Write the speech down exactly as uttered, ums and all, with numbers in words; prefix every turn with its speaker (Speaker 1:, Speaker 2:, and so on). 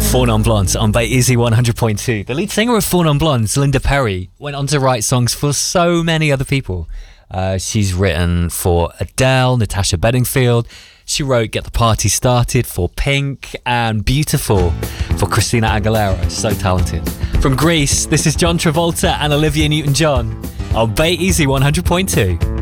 Speaker 1: Four Non Blondes on Bay Easy one hundred point two. The lead singer of Four Non Blondes, Linda Perry, went on to write songs for so many other people. Uh, she's written for Adele, Natasha Bedingfield. She wrote Get the Party Started for Pink and Beautiful for Christina Aguilera. So talented. From Greece, this is John Travolta and Olivia Newton-John on Bay Easy one hundred point two.